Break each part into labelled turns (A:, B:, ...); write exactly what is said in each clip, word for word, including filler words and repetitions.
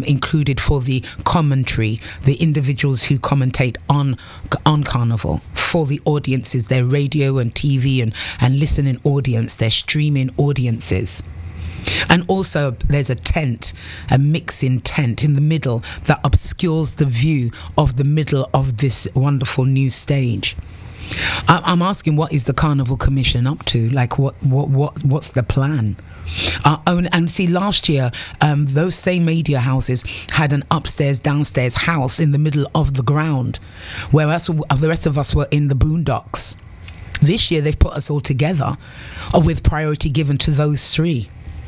A: included for the commentary, the individuals who commentate on on Carnival, for the audiences, their radio and T V and, and listening audience, their streaming audiences. And also there's a tent, a mixing tent in the middle that obscures the view of the middle of this wonderful new stage. I'm asking, what is the Carnival Commission up to? Like, what, what, what, what's the plan? Uh, and, and see, last year, um, those same media houses had an upstairs, downstairs house in the middle of the ground, whereas the rest of us were in the boondocks. This year, they've put us all together, uh, with priority given to those three.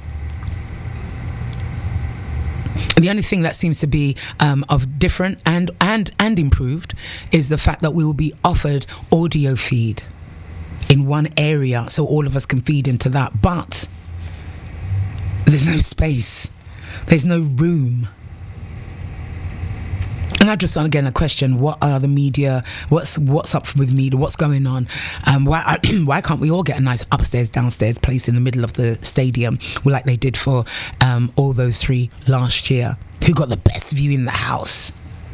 A: The only thing that seems to be um, of different and, and, and improved is the fact that we will be offered audio feed in one area, so all of us can feed into that. But there's no space. There's no room. And I just, again, a question: what are the media? What's what's up with media? What's going on? Um, why why can't we all get a nice upstairs, downstairs place in the middle of the stadium, like they did for um, all those three last year? Who got the best view in the house?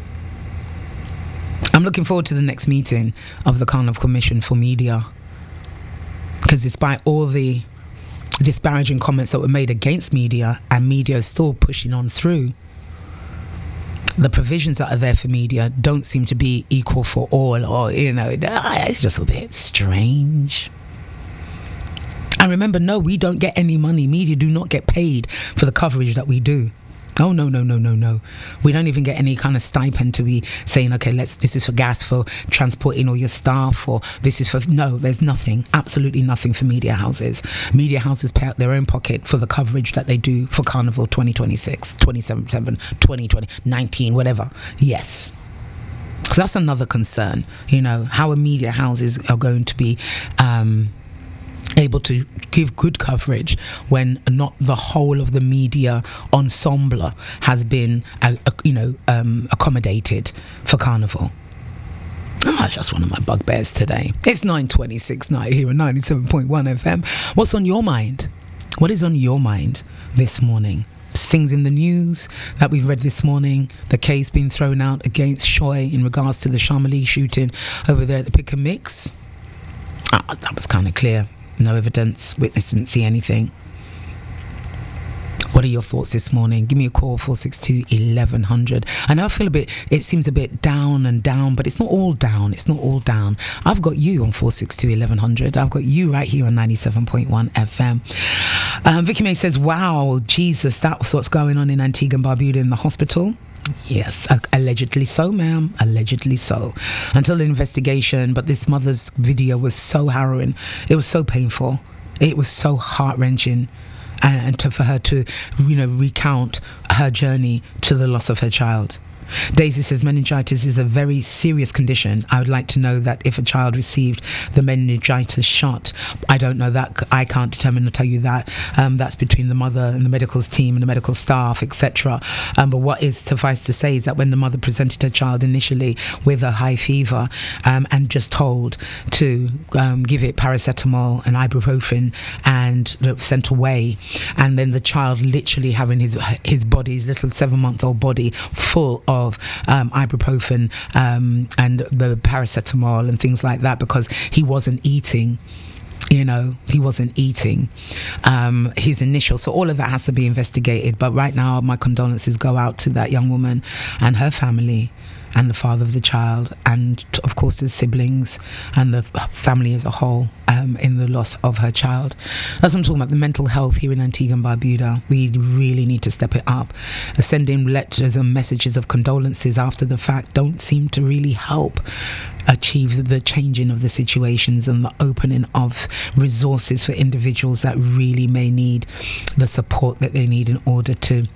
A: I'm looking forward to the next meeting of the Carnival Commission for Media, because despite all the disparaging comments that were made against media, and media is still pushing on through, the provisions that are there for media don't seem to be equal for all, or, you know, it's just a bit strange. And remember, no, we don't get any money. Media do not get paid for the coverage that we do. Oh, no, no, no, no, no. We don't even get any kind of stipend to be saying, okay, let's, this is for gas for transporting all your staff, or this is for, no, there's nothing, absolutely nothing for media houses. Media houses pay out their own pocket for the coverage that they do for Carnival twenty twenty-six, twenty seventy-seven, twenty twenty, nineteen, whatever. Yes. So that's another concern, you know, how a media houses are going to be um, able to give good coverage when not the whole of the media ensemble has been, uh, uh, you know, um, accommodated for Carnival. Oh, that's just one of my bugbears today. It's nine twenty-six night here at ninety-seven point one F M. What's on your mind? What is on your mind this morning? Things in the news that we've read this morning. The case being thrown out against Shoy in regards to the Shamali shooting over there at the Pick and Mix. Ah, that was kind of clear. No evidence, witness didn't see anything. What are your thoughts this morning? Give me a call, four six two, eleven hundred. I know I feel a bit, it seems a bit down and down, but it's not all down. It's not all down. I've got you on four six two, eleven hundred. I've got you right here on ninety-seven point one F M. Um, Vicky May says, wow, Jesus, that's what's going on in Antigua and Barbuda in the hospital. Yes, allegedly so, ma'am. Allegedly so. Until the investigation, but this mother's video was so harrowing. It was so painful. It was so heart-wrenching. And to, for her to, you know, recount her journey to the loss of her child. Daisy says meningitis is a very serious condition. I would like to know that if a child received the meningitis shot. I don't know that. I can't determine or tell you that. Um, that's between the mother and the medical team and the medical staff, et cetera. Um, but what is suffice to say is that when the mother presented her child initially with a high fever um, and just told to um, give it paracetamol and ibuprofen and sent away, and then the child literally having his his body, his little seven-month-old body full of of um, ibuprofen um, and the paracetamol and things like that, because he wasn't eating. You know, he wasn't eating um, his initial. So all of that has to be investigated. But right now, my condolences go out to that young woman and her family and the father of the child, and of course the siblings and the family as a whole um, in the loss of her child. That's what I'm talking about, the mental health here in Antigua and Barbuda. We really need to step it up. Sending letters and messages of condolences after the fact don't seem to really help achieve the changing of the situations and the opening of resources for individuals that really may need the support that they need in order to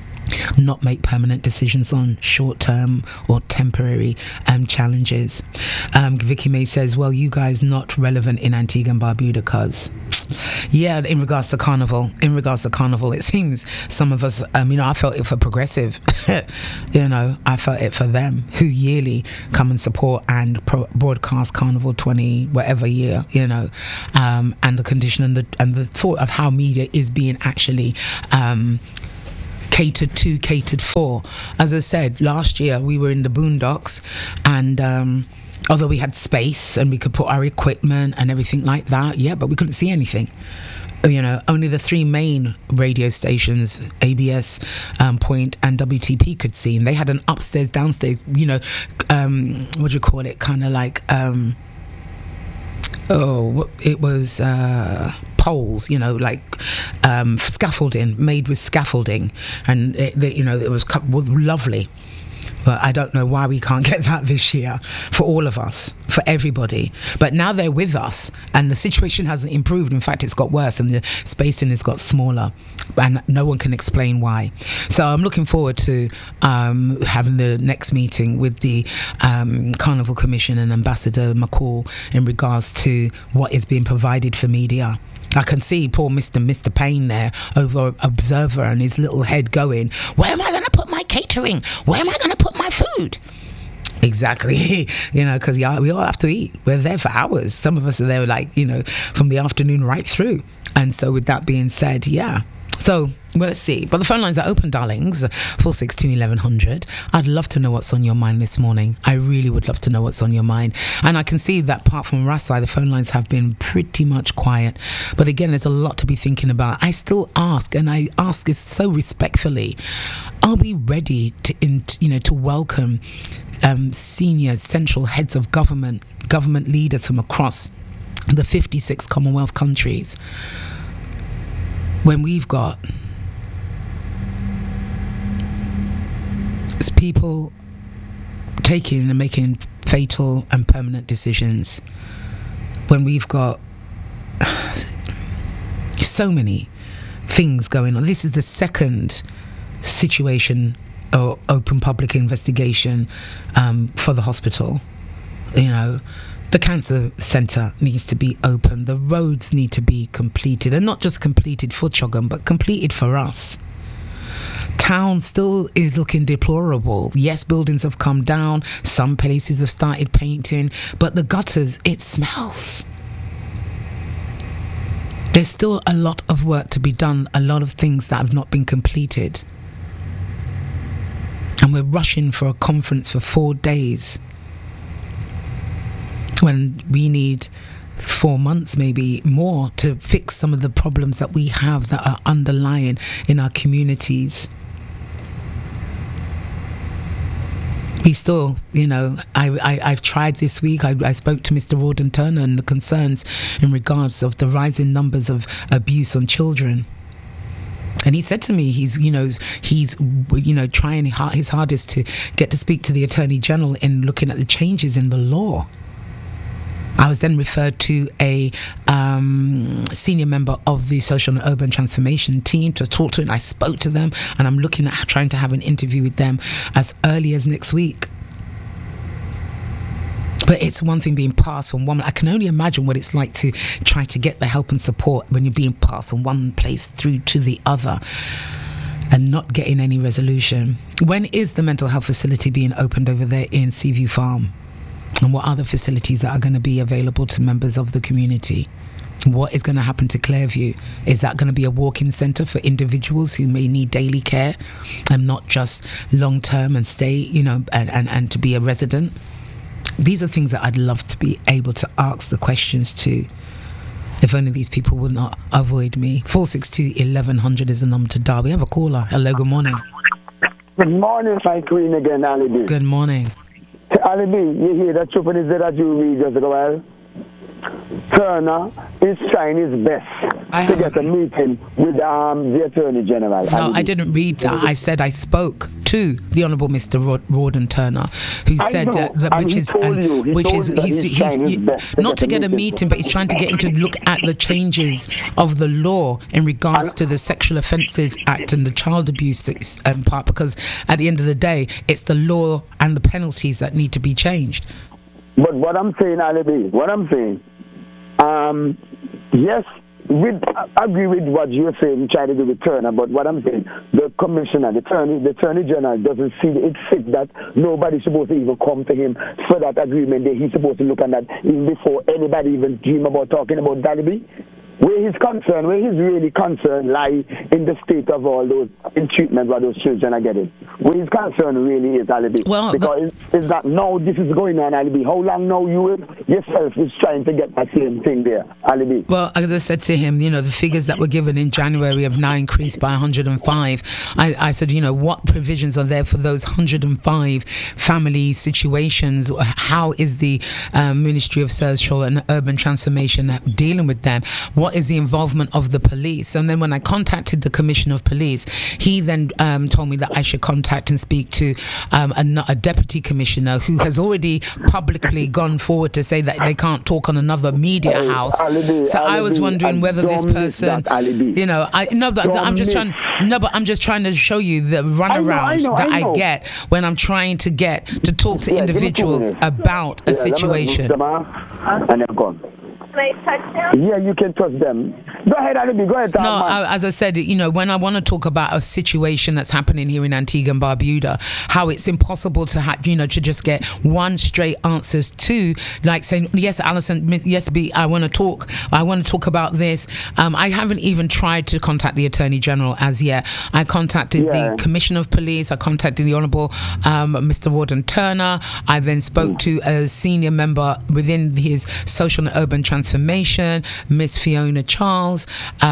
A: not make permanent decisions on short-term or temporary um, challenges. Um, Vicky May says, well, you guys not relevant in Antigua and Barbuda, cuz. Yeah, in regards to Carnival, in regards to Carnival, it seems some of us, um, you know, I felt it for Progressive. You know, I felt it for them, who yearly come and support and pro- broadcast Carnival twenty whatever year, you know, um, and the condition and the and the thought of how media is being actually um, catered to, catered for. As I said, last year we were in the boondocks, and um, although we had space and we could put our equipment and everything like that, yeah, but we couldn't see anything. You know, only the three main radio stations, A B S, um, Point, and W T P, could see, and they had an upstairs, downstairs. You know, um, what do you call it? Kind of like, um, oh, it was uh, poles. You know, like um, scaffolding, made with scaffolding, and it, it, you know, it was, was lovely. But I don't know why we can't get that this year for all of us, for everybody. But now they're with us, and the situation hasn't improved. In fact, it's got worse, and the spacing has got smaller, and no one can explain why. So I'm looking forward to um, having the next meeting with the um, Carnival Commission and Ambassador McCall in regards to what is being provided for media. I can see poor Mister Mister Payne there over Observer, and his little head going, where am I going to put my catering? Where am I going to put my food? Exactly. You know, because we all have to eat. We're there for hours. Some of us are there, like, you know, from the afternoon right through. And so with that being said, yeah. So, well, let's see. But the phone lines are open, darlings. four six two, eleven hundred. I'd love to know what's on your mind this morning. I really would love to know what's on your mind. And I can see that apart from Rasai, the phone lines have been pretty much quiet. But again, there's a lot to be thinking about. I still ask, and I ask this so respectfully, are we ready to, in, you know, to welcome um, senior central heads of government, government leaders from across the fifty-six Commonwealth countries, when we've got people taking and making fatal and permanent decisions, when we've got so many things going on? This is the second situation or open public investigation um, for the hospital. You know, the cancer centre needs to be open. The roads need to be completed, and not just completed for Chogam, but completed for us. Town still is looking deplorable. Yes, buildings have come down. Some places have started painting, but the gutters, it smells. There's still a lot of work to be done, a lot of things that have not been completed. And we're rushing for a conference for four days. When we need four months, maybe more, to fix some of the problems that we have that are underlying in our communities. We still, you know, I, I, I've tried this week, I, I spoke to Mister Rawdon Turner and the concerns in regards of the rising numbers of abuse on children. And he said to me, he's, you know, he's, you know, trying his hardest to get to speak to the Attorney General in looking at the changes in the law. I was then referred to a um, senior member of the Social and Urban Transformation team to talk to, and I spoke to them, and I'm looking at trying to have an interview with them as early as next week. But it's one thing being passed from one. I can only imagine what it's like to try to get the help and support when you're being passed from one place through to the other and not getting any resolution. When is the mental health facility being opened over there in Seaview Farm? And what other facilities that are going to be available to members of the community? What is going to happen to Clairview? Is that going to be a walk-in centre for individuals who may need daily care and not just long-term and stay, you know, and, and, and to be a resident? These are things that I'd love to be able to ask the questions to. If only these people would not avoid me. four six two, eleven hundred is the number to dial. We have a caller. Hello, good morning.
B: Good morning, my queen again, Ali B.
A: Good morning.
B: Ali B, you hear that trooping is that you read just a while? Turner is trying his best I to get a meeting with um, the Attorney General.
A: No, I didn't read that. I said I spoke to the Honourable Mister Rawdon Turner, who
B: I
A: said
B: know,
A: uh, that, which is, and,
B: he
A: which is, he's,
B: he's,
A: he's,
B: he's
A: he, not to get a meeting, but he's trying to get him to look at the changes of the law in regards and, to the Sexual Offences Act and the child abuse um, part, because at the end of the day, it's the law and the penalties that need to be changed.
B: But what I'm saying, Ali B, what I'm saying, um, yes, with, I agree with what you're saying, trying to do with Turner, but what I'm saying, the commissioner, the attorney, the attorney general doesn't see it fit that nobody's supposed to even come to him for that agreement that he's supposed to look at that even before anybody even dream about talking about that. Where his concern, where his really concern lie in the state of all those in treatment where those children are getting. Where his concern really is, Alibi.
A: Well,
B: because the, it's that now this is going on, Alibi. How long now you yourself is trying to get that same thing there, Alibi?
A: Well, as I said to him, you know, the figures that were given in January have now increased by one hundred five. I, I said, you know, what provisions are there for those one hundred five family situations? How is the um, Ministry of Social and Urban Transformation dealing with them? What is the involvement of the police? And then when I contacted the Commissioner of Police, he then um, told me that I should contact and speak to um, a, a deputy commissioner who has already publicly gone forward to say that they can't talk on another media
B: Hey,
A: house.
B: Alibi,
A: so
B: Alibi,
A: I was wondering whether this person,
B: that,
A: you know, I no, but
B: Don't
A: I'm just
B: miss.
A: trying. No, but I'm just trying to show you the runaround
B: I know, I know,
A: that
B: I
A: I,
B: know.
A: get when I'm trying to get to talk to
B: Yeah, give me two
A: individuals
B: minutes.
A: about a
B: Yeah, let me
A: situation.
B: them off, and they're gone.
C: Can I touch them?
B: Yeah, you can trust them. Go ahead, Alibi. Go ahead,
A: No,
B: Tom, man.
A: I, as I said, you know, when I want to talk about a situation that's happening here in Antigua and Barbuda, how it's impossible to have, you know, to just get one straight answers to, like saying, yes, Alison, yes, B, I want to talk, I want to talk about this. Um, I haven't even tried to contact the Attorney General as yet. I contacted
B: Yeah.
A: the Commissioner of Police. I contacted the Honourable um, Mister Warden Turner. I then spoke to a senior member within his Social and Urban Transformation, Miss Fiona Charles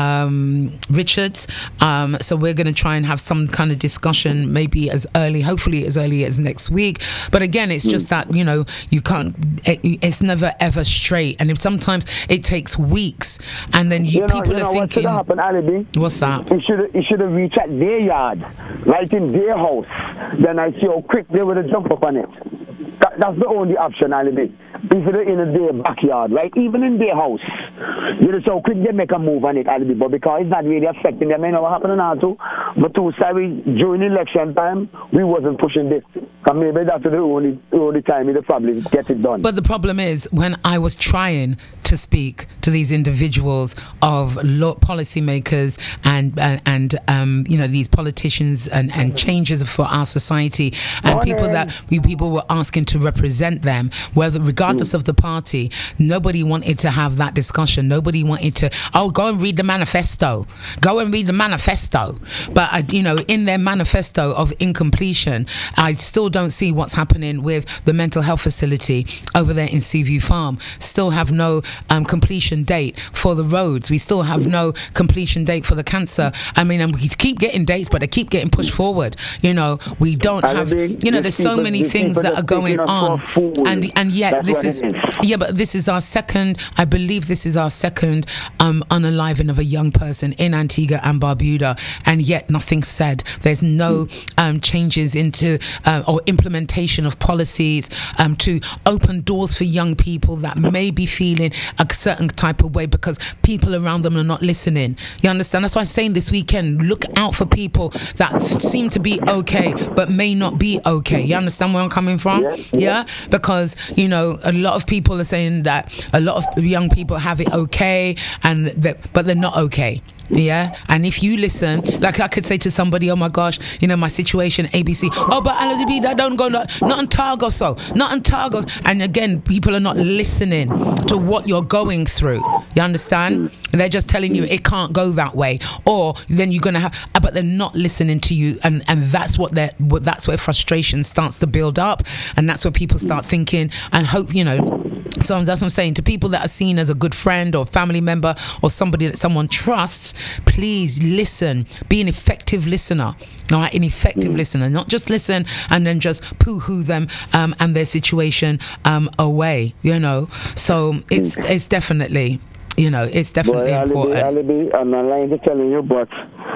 A: um, Richards. Um, so we're going to try and have some kind of discussion, maybe as early, hopefully as early as next week. But again, it's just that, you know, you can't, it, it's never ever straight. And if sometimes it takes weeks and then you,
B: You know,
A: people
B: you know
A: are
B: what
A: thinking,
B: should have happened, Alibi?
A: what's that?
B: He should he should have reached at their yard, right in their house. Then I see how quick they would have jumped up on it. That, that's the only option, Alibi. If they're in their backyard, right? Even in their house, you know, so quick they make a move on it, Alibi. But because it's not really affecting them, you know what happened now too. But to say during election time, we wasn't pushing this. And maybe that's the only the only time they probably get it done.
A: But the problem is, when I was trying to speak to these individuals of law policymakers and and, and um, you know, these politicians and, and changes for our society and
B: Morning.
A: people that we people were asking to represent them, whether regardless of the party, nobody wanted to have that discussion. Nobody wanted to, oh, go and read the manifesto. Go and read the manifesto. But I, you know, in their manifesto of incompletion, I still don't see what's happening with the mental health facility over there in Seaview Farm. Still have no um, completion date for the roads. We still have no completion date for the cancer. I mean, and we keep getting dates, but they keep getting pushed forward. You know, we don't have, you know, there's so many things that are going on, and and yet this is, yeah, but this is our second, I believe this is our second um, unaliving of a young person in Antigua and Barbuda, and yet nothing's said. There's no um, changes into uh, or implementation of policies um, to open doors for young people that may be feeling a certain type of way because people around them are not listening. You understand? That's why I'm saying this weekend, look out for people that seem to be okay but may not be okay. You understand where I'm coming from?
B: Yeah,
A: Yeah,
B: yeah.
A: because, you know, a lot of people are saying that a lot of young people have it okay, and that, but they're not okay. Yeah, and if you listen, like I could say to somebody, oh my gosh, you know, my situation, A B C. Oh, but L G B, that don't go, not, not in Targo, so not in Targo. And again, people are not listening to what you're going through. You understand? They're just telling you it can't go that way, or then you're gonna have, but they're not listening to you, and and that's what they're, what that's where frustration starts to build up, and that's where people start thinking and hope, you know. So that's what I'm saying to people that are seen as a good friend or family member or somebody that someone trusts. Please listen. Be an effective listener. All right, an effective mm. listener, not just listen and then just poo-hoo them um, and their situation um, away. You know, so it's mm. it's definitely, you know, it's definitely
B: Boy,
A: important.
B: Alibi, I'm not lying to telling you, but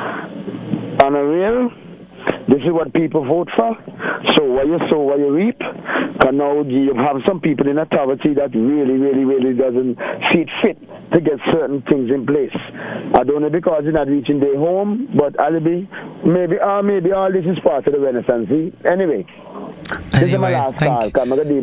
B: on a real, this is what people vote for. So what you sow, what you reap. Because now you have some people in authority that really, really, really doesn't see it fit to get certain things in place. I don't know because they're not reaching their home, but Alibi, maybe, uh, maybe all this is part of the Renaissance. See? Anyway,
A: Anyway, thank you.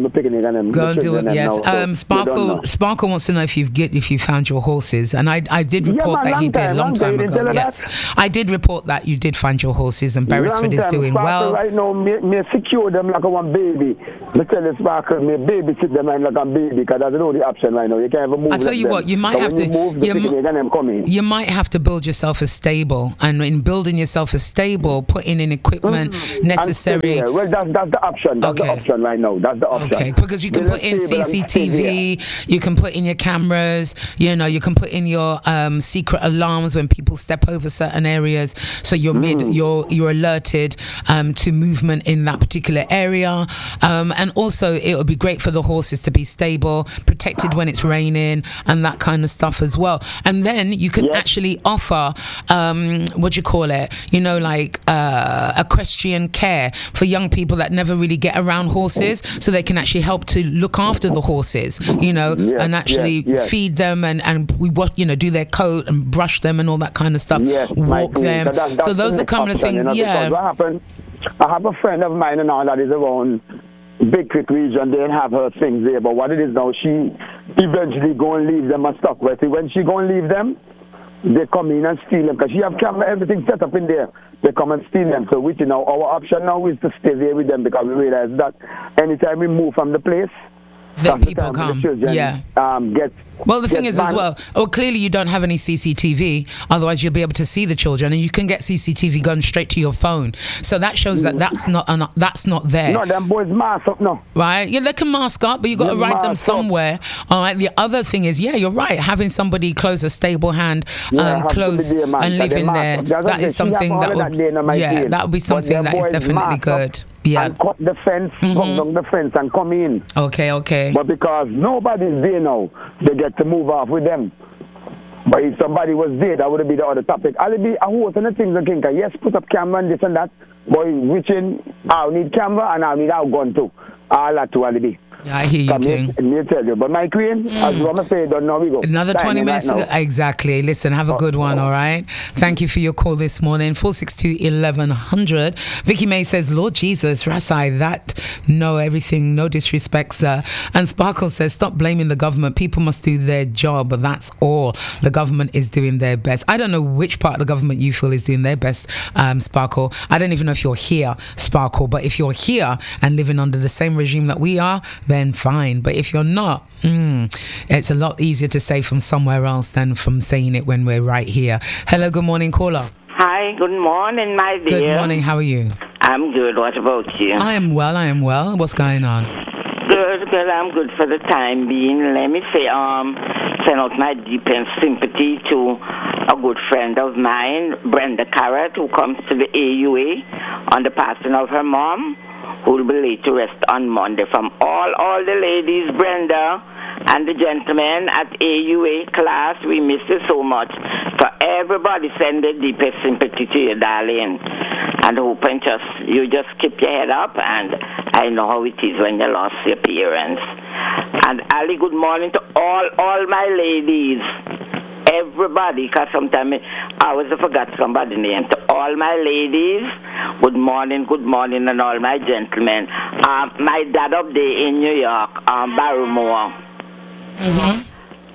A: Go and do it. Yes. Now, um, Sparkle. Sparkle wants to know if you've get if you found your horses, and I I did report yeah, man, that he did a long time, time ago. Yes, that? I did report that you did find your horses, and Beresford is doing
B: Sparkle
A: well.
B: Right now, me, me secure them like a one baby. Me tell you, Sparkle, me baby sit them like a baby because that's the only option right now. You can't even move.
A: I tell you
B: them.
A: what, you might so have to.
B: You, move, you, m-
A: you might have to build yourself a stable, and in building yourself a stable, putting in equipment mm-hmm. necessary.
B: And, yeah, well, that's that's the option. That's okay. the option right now. That's the option.
A: Okay, because you can put in C C T V, you can put in your cameras, you know, you can put in your um, secret alarms when people step over certain areas, so you're mid, mm. you're you're alerted um, to movement in that particular area, um, and also it would be great for the horses to be stable, protected when it's raining, and that kind of stuff as well. And then you can yep. actually offer um, what do you call it? You know, like uh, equestrian care for young people that never really get around horses, so they can actually help to look after the horses, you know, yes, and actually yes, yes. feed them and and we what you know do their coat and brush them and all that kind of stuff, yes, walk them. That, that's so those are the kind of things. You know, yeah.
B: What happened? I have a friend of mine and all that is around Big Creek region. They have her things there, but what it is now, she eventually go and leave them and stuck with it. When she go and leave them, they come in and steal them because she have camera, everything set up in there. They come and steal them. So which you know, our option now is to stay there with them because we realize that anytime we move from the place,
A: then people come. Yeah.
B: Um, get,
A: well, the
B: get
A: thing is
B: banned.
A: as well, oh, clearly you don't have any C C T V, otherwise you'll be able to see the children, and you can get C C T V going straight to your phone. So that shows that that's not uh, that's not there.
B: No, them boys mask up, no.
A: Right? Yeah, they can mask up, but you got to ride them somewhere. Up. All right. The other thing is, yeah, you're right. Having somebody close a stable hand, yeah, um, close there, and live in there, that is something that would, that yeah, that would be something that is definitely good. Yeah.
B: And cut the fence, mm-hmm. come down the fence and come in.
A: Okay, okay.
B: But because nobody's there now, they get to move off with them. But if somebody was there, that would be the other topic. I'll be a horse and the things again. Yes, put up camera and this and that. But which in, I'll need camera and I'll need our gun too. All that too, I'll be.
A: Yeah, I hear you, King.
B: Let me tell you. But my queen, mm. as you want to say, don't know we go.
A: Another twenty minutes right to go. Exactly. Listen, have a oh, good one, oh. all right? Thank you for your call this morning. four six two, eleven hundred. Vicky May says, Lord Jesus, Rasai, that, no, everything, no disrespect, sir. And Sparkle says, stop blaming the government. People must do their job. That's all. The government is doing their best. I don't know which part of the government you feel is doing their best, um, Sparkle. I don't even know if you're here, Sparkle. But if you're here and living under the same regime that we are, then fine. But if you're not, mm, it's a lot easier to say from somewhere else than from saying it when we're right here. Hello, good morning, caller.
C: Hi, good morning, my dear.
A: Good morning, how are you?
C: I'm good, what about you?
A: I am well, I am well. What's going on?
C: Good, good, I'm good for the time being. Let me say, um, send out my deepest sympathy to a good friend of mine, Brenda Carrot, who comes to the A U A on the passing of her mom, who will be laid to rest on Monday. From all, all the ladies, Brenda, and the gentlemen at A U A class, we miss you so much. For everybody, send the deepest sympathy to you, darling. And hope and just, you just keep your head up, and I know how it is when you lost your parents. And Ali, good morning to all, all my ladies. Everybody, because sometimes I always forgot somebody's name. To all my ladies, good morning, good morning, and all my gentlemen. Um, my dad up there in New York, um, Barrymore.
A: Mm-hmm.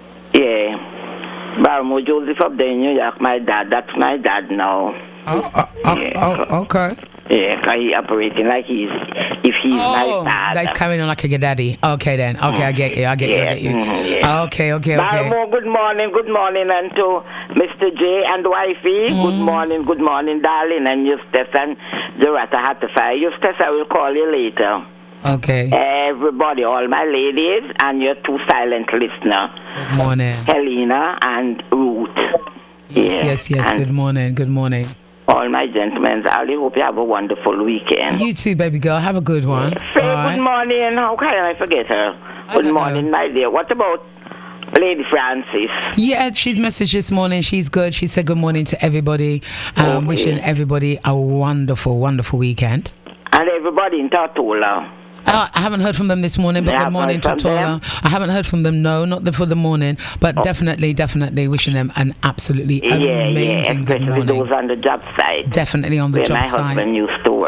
C: Yeah. Barrymore Joseph up there in New York, my dad. That's my dad now.
A: Oh, oh, oh,
C: yeah.
A: oh okay.
C: Yeah, because he's operating like he's, if he's
A: oh,
C: my dad.
A: That's carrying on like a daddy. Okay then. Okay, I get you. I get yeah. you. I get you.
C: Mm-hmm, yeah.
A: Okay, okay, okay.
C: Barrymore, good morning, good morning, and to Mister J and wifey, mm. good morning, good morning, darling, and Eustace and Dorata Hattify. Eustace, I will call you later.
A: Okay.
C: Everybody, all my ladies, and your two silent listeners.
A: Good morning.
C: Helena and Ruth.
A: Yes, yeah. yes, yes. And good morning, good morning.
C: All my gentlemen, I really hope you have a wonderful weekend.
A: You too, baby girl. Have a good one.
C: Say good right. morning. How can I forget her? I good morning, know. my dear. What about Lady Francis?
A: Yeah, she's messaged this morning. She's good. She said good morning to everybody. Um, okay. Wishing everybody a wonderful, wonderful weekend.
C: And everybody in Tortola.
A: Uh, I haven't heard from them this morning, but good morning, Tortola. I haven't heard from them, no, not the, for the morning, but oh. definitely, definitely wishing them an absolutely
C: yeah,
A: amazing
C: yeah,
A: good morning.
C: Those on the job site.
A: Definitely on the
C: where
A: job
C: my
A: site.
C: My husband used to work.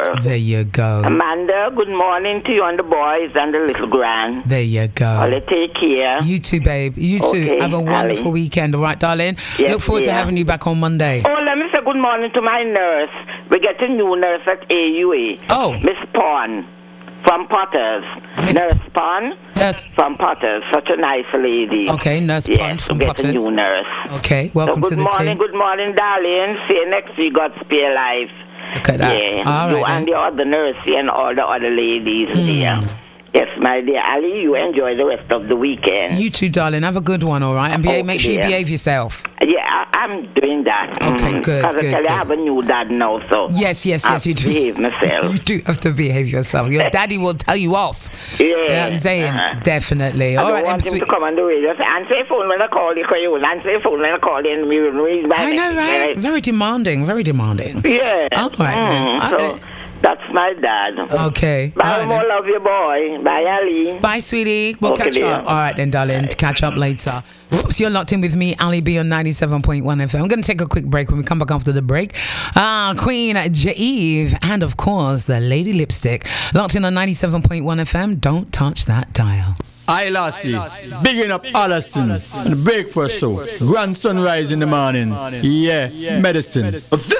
C: work.
A: There you go.
C: Amanda, good morning to you and the boys and the little grand.
A: There you go.
C: I'll take care.
A: You too, babe. You too.
C: Okay,
A: Have a wonderful
C: Ali.
A: weekend, all right, darling?
C: Yes,
A: Look forward to
C: dear.
A: having you back on Monday.
C: Oh, let me say good morning to my nurse. We get a new nurse at A U A.
A: Oh.
C: Miss Pond from Potters.
A: Miss
C: Nurse Pond
A: Nurse.
C: from Potters. Such a nice lady.
A: Okay, Nurse
C: yes,
A: Pond from
C: we get
A: Potters.
C: a new nurse.
A: Okay, welcome
C: so
A: to
C: good
A: the
C: morning,
A: team.
C: good morning, darling. See you next week. God spare life.
A: Look at that.
C: Yeah,
A: All
C: you
A: right,
C: and
A: then.
C: the other nurse and all the other ladies there. Yes, my dear Ali, you enjoy the rest of the weekend.
A: You too, darling. Have a good one, all right? And behave,
C: Oh,
A: make sure you
C: dear.
A: behave yourself.
C: Yeah, I, I'm doing that.
A: Okay,
C: Mm.
A: good,
C: Because I
A: good,
C: tell you,
A: good.
C: I have a new dad now, so
A: Yes, yes,
C: I
A: yes, you do.
C: behave myself.
A: You do have to behave yourself. Your daddy will tell you off.
C: Yeah.
A: You know what I'm saying?
C: Uh-huh.
A: Definitely.
C: I
A: All
C: don't
A: right, then,
C: want him
A: sweet.
C: to come on the radio. Say, answer your phone when I call you, because you will answer your phone when I call you, and we will read back.
A: I know, right? Very demanding, very demanding.
C: Yeah.
A: All right, then.
C: Mm,
A: All
C: so
A: right.
C: that's my dad.
A: Okay.
C: Bye,
A: All right,
C: more
A: then.
C: love you, boy. Bye, Ali.
A: Bye, sweetie. We'll
C: Okay,
A: catch
C: dear.
A: up. All right, then, darling. Catch up later. Whoops, you're locked in with me, Ali B, on ninety-seven point one F M. I'm going to take a quick break. When we come back after the break, uh, Queen Jaive and, of course, the Lady Lipstick. Locked in on ninety-seven point one F M. Don't touch that dial.
D: I Lassie, bigging up Allison and the breakfast show. Grand sunrise in the morning. Yeah, medicine.
E: This